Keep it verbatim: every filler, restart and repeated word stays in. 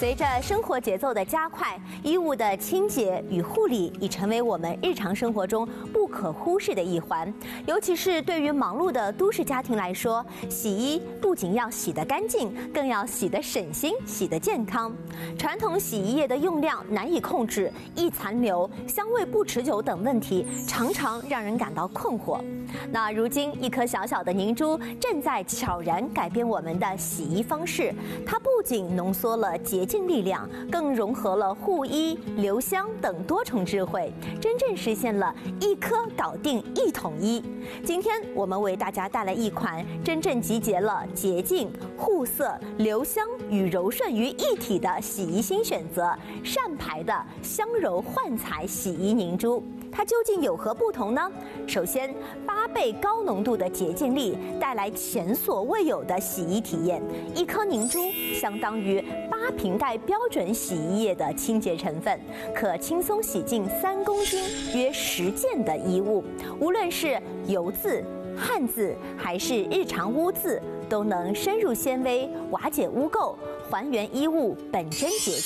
随着生活节奏的加快，衣物的清洁与护理已成为我们日常生活中不可忽视的一环。尤其是对于忙碌的都市家庭来说，洗衣不仅要洗得干净，更要洗得省心、洗得健康。传统洗衣液的用量难以控制，易残留、香味不持久等问题，常常让人感到困惑。那如今，一颗小小的凝珠正在悄然改变我们的洗衣方式。它不仅浓缩了洁净力量，更融合了护衣、留香等多重智慧，真正实现了一颗搞定一统一。今天我们为大家带来一款真正集结了洁净、护色、留香与柔顺于一体的洗衣新选择——善牌的香柔焕彩洗衣凝珠。它究竟有何不同呢？首先，八倍高浓度的洁净力带来前所未有的洗衣体验。一颗凝珠相当于八瓶盖标准洗衣液的清洁成分，可轻松洗净三公斤约十件的衣物。无论是油渍、汗渍还是日常污渍，都能深入纤维，瓦解污垢，还原衣物本真洁净。